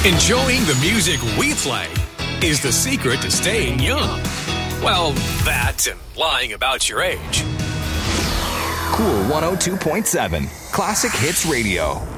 Enjoying the music we play is the secret to staying young. Well, that and lying about your age. Cool 102.7 Classic Hits Radio.